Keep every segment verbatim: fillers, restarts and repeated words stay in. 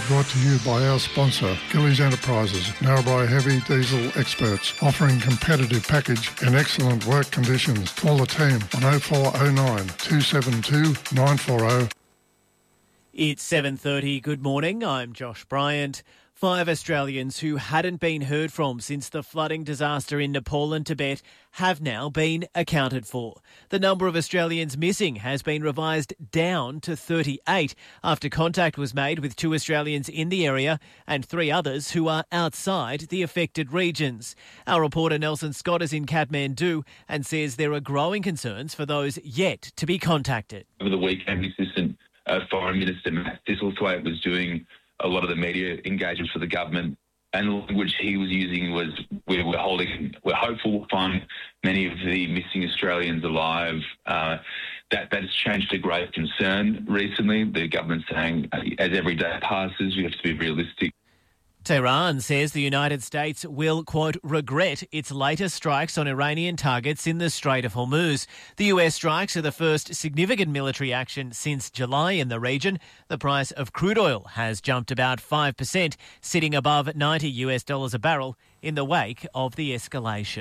brought to you by our sponsor, Gillies Enterprises, Narrabri Heavy Diesel experts, offering competitive package and excellent work conditions. Call the team on oh four oh nine, two seven two, nine four oh. It's seven thirty. Good morning. I'm Josh Bryant. Five Australians who hadn't been heard from since the flooding disaster in Nepal and Tibet have now been accounted for. The number of Australians missing has been revised down to thirty-eight after contact was made with two Australians in the area and three others who are outside the affected regions. Our reporter Nelson Scott is in Kathmandu and says there are growing concerns for those yet to be contacted. Over the weekend, the Assistant uh, Foreign Minister Matt Thistlethwaite was doing a lot of the media engagements for the government, and the language he was using was we're, we're holding, we're hopeful we'll find many of the missing Australians alive. Uh, that that has changed to grave concern recently. The government's saying as every day passes, we have to be realistic. Tehran says the United States will, quote, regret its latest strikes on Iranian targets in the Strait of Hormuz. The U S strikes are the first significant military action since July in the region. The price of crude oil has jumped about five percent, sitting above ninety US dollars a barrel in the wake of the escalation.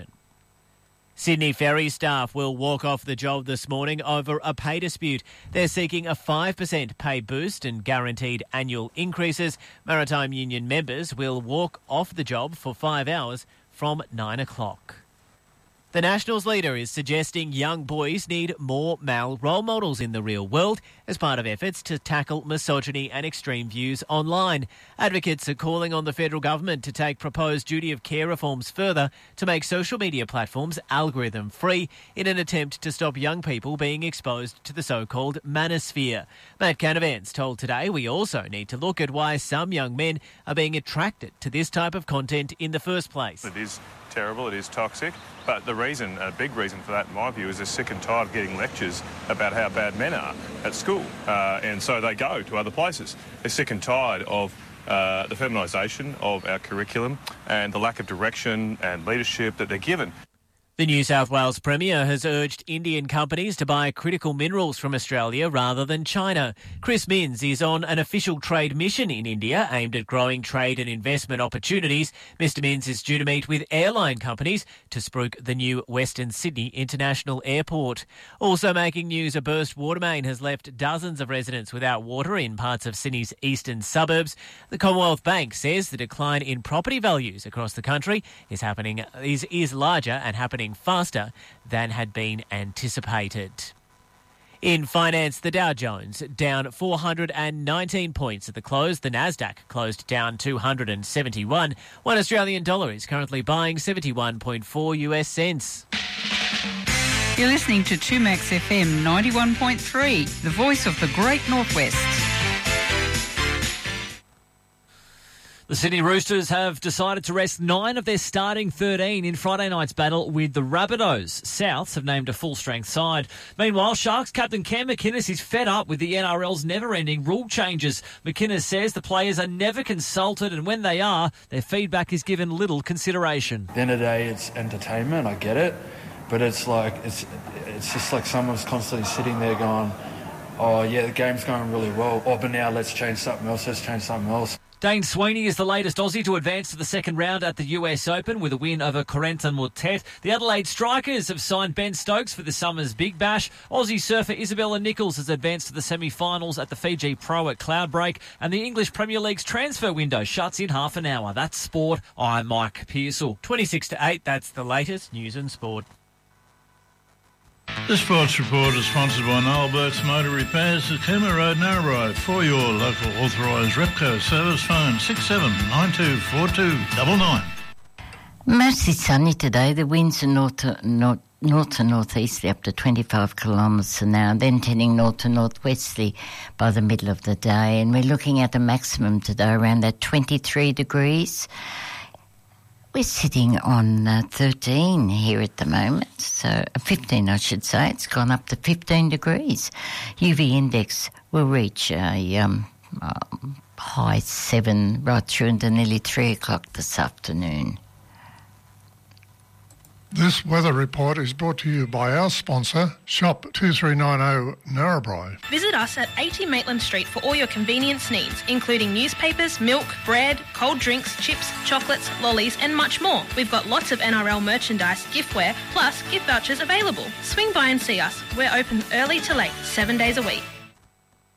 Sydney Ferry staff will walk off the job this morning over a pay dispute. They're seeking a five percent pay boost and guaranteed annual increases. Maritime Union members will walk off the job for five hours from nine o'clock. The Nationals leader is suggesting young boys need more male role models in the real world as part of efforts to tackle misogyny and extreme views online. Advocates are calling on the federal government to take proposed duty of care reforms further to make social media platforms algorithm-free in an attempt to stop young people being exposed to the so-called manosphere. Matt Canavans told Today we also need to look at why some young men are being attracted to this type of content in the first place. It is terrible, it is toxic, but the reason, a big reason for that in my view, is they're sick and tired of getting lectures about how bad men are at school, uh, and so they go to other places. They're sick and tired of uh, the feminisation of our curriculum and the lack of direction and leadership that they're given. The New South Wales Premier has urged Indian companies to buy critical minerals from Australia rather than China. Chris Minns is on an official trade mission in India aimed at growing trade and investment opportunities. Mister Minns is due to meet with airline companies to spruik the new Western Sydney International Airport. Also making news, a burst water main has left dozens of residents without water in parts of Sydney's eastern suburbs. The Commonwealth Bank says the decline in property values across the country is happening is, is larger and happening faster than had been anticipated. In finance, the Dow Jones down four hundred nineteen points at the close. The Nasdaq closed down two hundred seventy-one. One Australian dollar is currently buying seventy-one point four US cents. You're listening to two Max F M ninety-one point three, the voice of the Great Northwest. The Sydney Roosters have decided to rest nine of their starting thirteen in Friday night's battle with the Rabbitohs. Souths have named a full-strength side. Meanwhile, Sharks captain Cam McInnes is fed up with the N R L's never-ending rule changes. McInnes says the players are never consulted, and when they are, their feedback is given little consideration. At the end of the day, it's entertainment, I get it, but it's like, it's, it's just like someone's constantly sitting there going, oh yeah, the game's going really well, oh but now let's change something else, let's change something else. Dane Sweeney is the latest Aussie to advance to the second round at the U S Open with a win over Corentin Moutet. The Adelaide Strikers have signed Ben Stokes for the summer's Big Bash. Aussie surfer Isabella Nichols has advanced to the semi-finals at the Fiji Pro at Cloudbreak. And the English Premier League's transfer window shuts in half an hour. That's sport. I'm Mike Pearsall. twenty-six to eight, that's the latest news and sport. The Sports Report is sponsored by Noel Burt's Motor Repairs at Cooma Road, Narrabri. For your local authorised Repco service, phone six seven nine two four two nine nine. Mostly sunny today. The winds are north to, north, north to northeasterly up to twenty-five kilometres an hour, then turning north to northwesterly by the middle of the day. And we're looking at a maximum today around that twenty-three degrees. We're sitting on uh, thirteen here at the moment, so fifteen I should say. It's gone up to fifteen degrees. U V index will reach a um, uh, high seven right through into nearly three o'clock this afternoon. This weather report is brought to you by our sponsor, Shop two three nine zero Narrabri. Visit us at eighty Maitland Street for all your convenience needs, including newspapers, milk, bread, cold drinks, chips, chocolates, lollies and much more. We've got lots of N R L merchandise, giftware, plus gift vouchers available. Swing by and see us. We're open early to late, seven days a week.